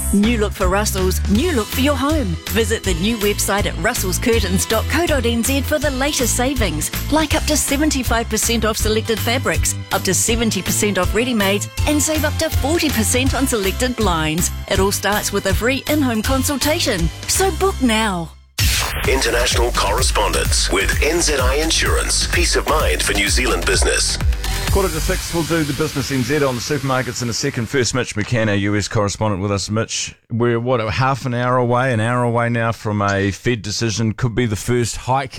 New look for Russell's, new look for your home. Visit the new website at russellscurtains.co.nz for the latest savings, like up to 75% off selected fabrics, up to 70% off ready-mades, and save up to 40% on selected blinds. It all starts with a free in-home consultation. So book now. International correspondence with NZI Insurance. Peace of mind for New Zealand business. 5:45, we'll do the Business NZ on the supermarkets in a second. First, Mitch McCann, our US correspondent with us. Mitch, we're half an hour away now from a Fed decision. Could be the first hike